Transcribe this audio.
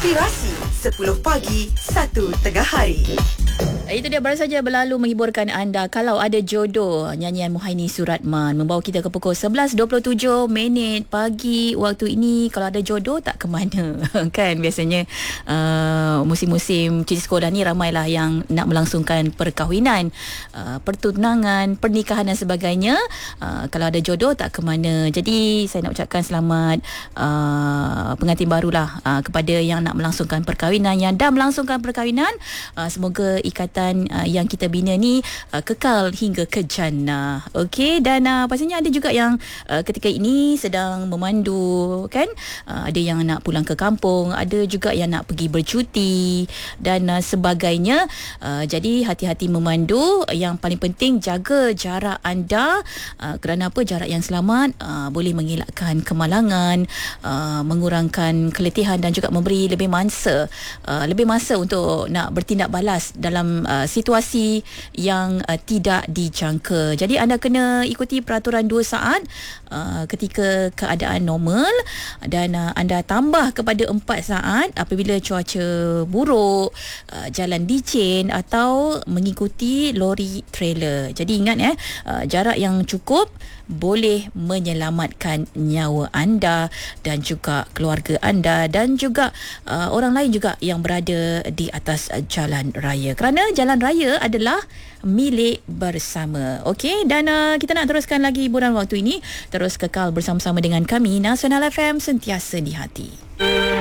Inspirasi 10 pagi, 1 tengah hari. Itu dia, baru saja berlalu menghiburkan anda Kalau Ada Jodoh, nyanyian Muhaini Suratman, membawa kita ke pukul 11.27 pagi waktu ini. Kalau ada jodoh tak ke mana kan biasanya musim-musim cuti sekolah ni ramailah yang nak melangsungkan perkahwinan, pertunangan, pernikahan dan sebagainya. Kalau ada jodoh tak ke mana. Jadi saya nak ucapkan selamat pengantin barulah kepada yang nak melangsungkan perkahwinan, yang dah melangsungkan perkahwinan. Semoga ikatan yang kita bina ni kekal hingga ke jannah. Okey, dan pastinya ada juga yang ketika ini sedang memandu kan. Ada yang nak pulang ke kampung, ada juga yang nak pergi bercuti dan sebagainya. Jadi hati-hati memandu. Yang paling penting jaga jarak anda. Kerana apa? Jarak yang selamat boleh mengelakkan kemalangan, mengurangkan keletihan dan juga memberi lebih masa untuk nak bertindak balas dalam situasi yang tidak dijangka. Jadi anda kena ikuti peraturan 2 saat ketika keadaan normal, dan anda tambah kepada 4 saat apabila cuaca buruk, jalan licin atau mengikuti lori trailer. Jadi ingat jarak yang cukup boleh menyelamatkan nyawa anda dan juga keluarga anda dan juga orang lain juga yang berada di atas jalan raya, kerana jalan raya adalah milik bersama. Okey, dan kita nak teruskan lagi hiburan waktu ini. Terus kekal bersama-sama dengan kami. Nasional FM, sentiasa di hati.